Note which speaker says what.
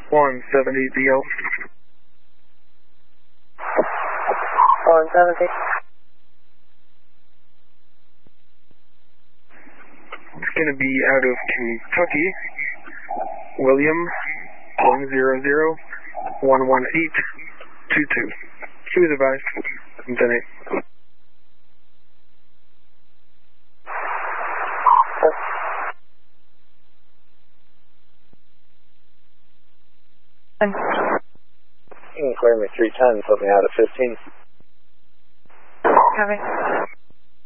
Speaker 1: 170 DL.
Speaker 2: 170.
Speaker 1: It's going to be out of Kentucky. William 100-11822. She was advised. 10-8.
Speaker 2: You can clear me 310, put me out at 15.
Speaker 3: Copy.